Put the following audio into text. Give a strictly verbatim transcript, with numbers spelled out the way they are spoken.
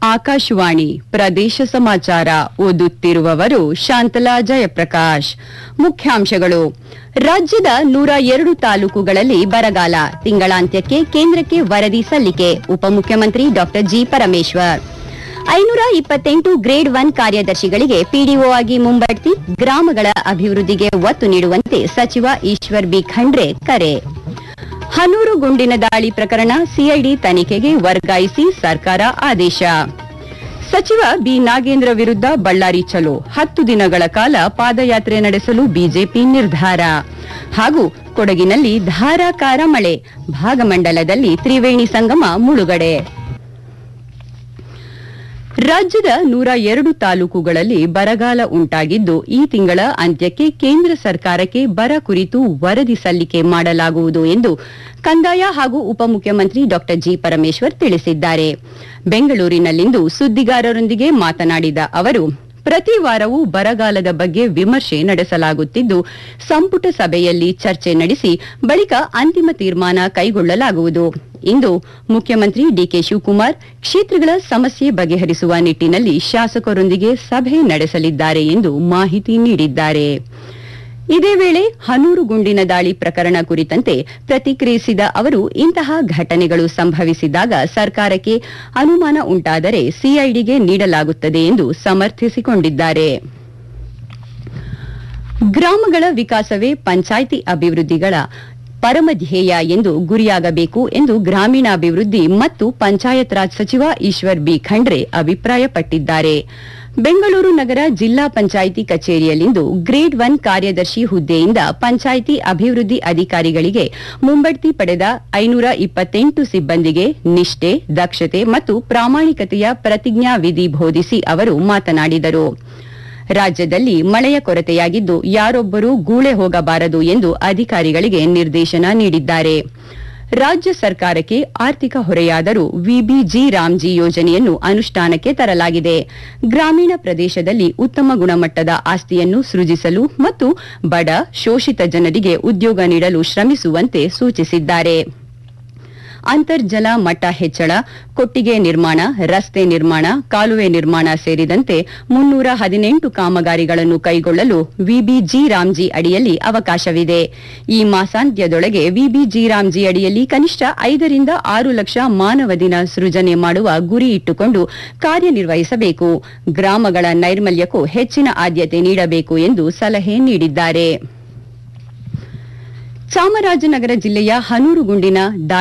ಆಕಾಶವಾಣಿ ಪ್ರದೇಶ ಸಮಾಚಾರ ಓದುತ್ತಿರುವವರು ಶಾಂತಲಾ ಜಯಪ್ರಕಾಶ್. ಮುಖ್ಯಾಂಶಗಳು: ರಾಜ್ಯದ ನೂರ ಎರಡು ತಾಲೂಕುಗಳಲ್ಲಿ ಬರಗಾಲ, ತಿಂಗಳಾಂತ್ಯಕ್ಕೆ ಕೇಂದ್ರಕ್ಕೆ ವರದಿ ಸಲ್ಲಿಕೆ. ಉಪಮುಖ್ಯಮಂತ್ರಿ ಡಾ ಜಿ ಪರಮೇಶ್ವರ್. ಐನೂರ ಇಪ್ಪತ್ತೆಂಟು ಗ್ರೇಡ್ ಒನ್ ಕಾರ್ಯದರ್ಶಿಗಳಿಗೆ ಪಿಡಿಒ ಆಗಿ ಮುಂಬಡ್ತಿ, ಗ್ರಾಮಗಳ ಅಭಿವೃದ್ಧಿಗೆ ಒತ್ತು ನೀಡುವಂತೆ ಸಚಿವ ಈಶ್ವರ್ ಬಿ ಖಂಡ್ರೆ ಕರೆ. ಹನೂರು ಗುಂಡಿನ ದಾಳಿ ಪ್ರಕರಣ ಸಿಐಡಿ ತನಿಖೆಗೆ ವರ್ಗಾಯಿಸಿ ಸರ್ಕಾರ ಆದೇಶ. ಸಚಿವ ಬಿ ನಾಗೇಂದ್ರ ವಿರುದ್ಧ ಬಳ್ಳಾರಿ ಚಲೋ, ಹತ್ತು ದಿನಗಳ ಕಾಲ ಪಾದಯಾತ್ರೆ ನಡೆಸಲು ಬಿಜೆಪಿ ನಿರ್ಧಾರ. ಹಾಗೂ ಕೊಡಗಿನಲ್ಲಿ ಧಾರಾಕಾರ ಮಳೆ, ಭಾಗಮಂಡಲದಲ್ಲಿ ತ್ರಿವೇಣಿ ಸಂಗಮ ಮುಳುಗಡೆ. ರಾಜ್ಯದ ನೂರ ಎರಡು ತಾಲೂಕುಗಳಲ್ಲಿ ಬರಗಾಲ ಉಂಟಾಗಿದ್ದು, ಈ ತಿಂಗಳ ಅಂತ್ಯಕ್ಕೆ ಕೇಂದ್ರ ಸರ್ಕಾರಕ್ಕೆ ಬರ ಕುರಿತು ವರದಿ ಸಲ್ಲಿಕೆ ಮಾಡಲಾಗುವುದು ಎಂದು ಕಂದಾಯ ಹಾಗೂ ಉಪಮುಖ್ಯಮಂತ್ರಿ ಡಾ ಜಿ ಪರಮೇಶ್ವರ್ ತಿಳಿಸಿದ್ದಾರೆ. ಬೆಂಗಳೂರಿನಲ್ಲಿಂದು ಸುದ್ದಿಗಾರರೊಂದಿಗೆ ಮಾತನಾಡಿದ ಅವರು, ಪ್ರತಿ ವಾರವೂ ಬರಗಾಲದ ಬಗ್ಗೆ ವಿಮರ್ಶೆ ನಡೆಸಲಾಗುತ್ತಿದ್ದು, ಸಂಪುಟ ಸಭೆಯಲ್ಲಿ ಚರ್ಚೆ ನಡೆಸಿ ಬಳಿಕ ಅಂತಿಮ ತೀರ್ಮಾನ ಕೈಗೊಳ್ಳಲಾಗುವುದು. ಇಂದು ಮುಖ್ಯಮಂತ್ರಿ ಡಿಕೆ ಶಿವಕುಮಾರ್ ಕ್ಷೇತ್ರಗಳ ಸಮಸ್ಯೆ ಬಗೆಹರಿಸುವ ನಿಟ್ಟಿನಲ್ಲಿ ಶಾಸಕರೊಂದಿಗೆ ಸಭೆ ನಡೆಸಲಿದ್ದಾರೆ ಎಂದು ಮಾಹಿತಿ ನೀಡಿದ್ದಾರೆ. ಇದೇ ವೇಳೆ ಹನೂರು ಗುಂಡಿನ ದಾಳಿ ಪ್ರಕರಣ ಕುರಿತಂತೆ ಪ್ರತಿಕ್ರಿಯಿಸಿದ ಅವರು, ಇಂತಹ ಘಟನೆಗಳು ಸಂಭವಿಸಿದಾಗ ಸರ್ಕಾರಕ್ಕೆ ಅನುಮಾನ ಉಂಟಾದರೆ ಸಿಐಡಿಗೆ ನೀಡಲಾಗುತ್ತದೆ ಎಂದು ಸಮರ್ಥಿಸಿಕೊಂಡಿದ್ದಾರೆ. ಗ್ರಾಮಗಳ ವಿಕಾಸವೇ ಪಂಚಾಯಿತಿ ಅಭಿವೃದ್ಧಿಗಳ ಪರಮಧ್ಯೇಯ ಎಂದು ಗುರಿಯಾಗಬೇಕು ಎಂದು ಗ್ರಾಮೀಣಾಭಿವೃದ್ಧಿ ಮತ್ತು ಪಂಚಾಯತ್ ರಾಜ್ ಸಚಿವ ಈಶ್ವರ್ ಬಿ ಖಂಡ್ರೆ ಅಭಿಪ್ರಾಯಪಟ್ಟಿದ್ದಾರೆ. ಬೆಂಗಳೂರು ನಗರ ಜಿಲ್ಲಾ ಪಂಚಾಯಿತಿ ಕಚೇರಿಯಲ್ಲಿಂದು ಗ್ರೇಡ್ ಒನ್ ಕಾರ್ಯದರ್ಶಿ ಹುದ್ದೆಯಿಂದ ಪಂಚಾಯಿತಿ ಅಭಿವೃದ್ಧಿ ಅಧಿಕಾರಿಗಳಿಗೆ ಮುಂಬಡ್ತಿ ಪಡೆದ ಐನೂರ ಇಪ್ಪತ್ತೆಂಟು ಸಿಬ್ಬಂದಿಗೆ ನಿಷ್ಠೆ, ದಕ್ಷತೆ ಮತ್ತು ಪ್ರಾಮಾಣಿಕತೆಯ ಪ್ರತಿಜ್ಞಾ ವಿಧಿ ಬೋಧಿಸಿ ಅವರು ಮಾತನಾಡಿದರು. ರಾಜ್ಯದಲ್ಲಿ ಮಳೆಯ ಕೊರತೆಯಾಗಿದ್ದು, ಯಾರೊಬ್ಬರೂ ಗೂಳೆ ಹೋಗಬಾರದು ಎಂದು ಅಧಿಕಾರಿಗಳಿಗೆ ನಿರ್ದೇಶನ ನೀಡಿದ್ದಾರೆ. ರಾಜ್ಯ ಸರ್ಕಾರಕ್ಕೆ ಆರ್ಥಿಕ ಹೊರೆಯಾದರೂ ವಿಬಿಜಿ ರಾಮ್ಜಿ ಯೋಜನೆಯನ್ನು ಅನುಷ್ಠಾನಕ್ಕೆ ತರಲಾಗಿದೆ. ಗ್ರಾಮೀಣ ಪ್ರದೇಶದಲ್ಲಿ ಉತ್ತಮ ಗುಣಮಟ್ಟದ ಆಸ್ತಿಯನ್ನು ಸೃಜಿಸಲು ಮತ್ತು ಬಡ, ಶೋಷಿತ ಜನರಿಗೆ ಉದ್ಯೋಗ ನೀಡಲು ಶ್ರಮಿಸುವಂತೆ ಸೂಚಿಸಿದ್ದಾರೆ. ಅಂತರ್ಜಲ ಮಟ್ಟ ಹೆಚ್ಚಳ, ಕೊಟ್ಟಿಗೆ ನಿರ್ಮಾಣ, ರಸ್ತೆ ನಿರ್ಮಾಣ, ಕಾಲುವೆ ನಿರ್ಮಾಣ ಸೇರಿದಂತೆ ಮುನ್ನೂರ ಹದಿನೆಂಟು ಕಾಮಗಾರಿಗಳನ್ನು ಕೈಗೊಳ್ಳಲು ವಿಬಿಜಿ ರಾಮ್ಜಿ ಅಡಿಯಲ್ಲಿ ಅವಕಾಶವಿದೆ. ಈ ಮಾಸಾಂತ್ಯದೊಳಗೆ ವಿಬಿಜಿ ರಾಮ್ಜಿ ಅಡಿಯಲ್ಲಿ ಕನಿಷ್ಠ ಐದರಿಂದ ಆರು ಲಕ್ಷ ಮಾನವ ದಿನ ಸೃಜನೆ ಮಾಡುವ ಗುರಿ ಇಟ್ಟುಕೊಂಡು ಕಾರ್ಯನಿರ್ವಹಿಸಬೇಕು. ಗ್ರಾಮಗಳ ನೈರ್ಮಲ್ಯಕ್ಕೂ ಹೆಚ್ಚಿನ ಆದ್ಯತೆ ನೀಡಬೇಕು ಎಂದು ಸಲಹೆ ನೀಡಿದ್ದಾರೆ. ಚಾಮರಾಜನಗರ ಜಿಲ್ಲೆಯ ಹನೂರು ಗುಂಡಿನ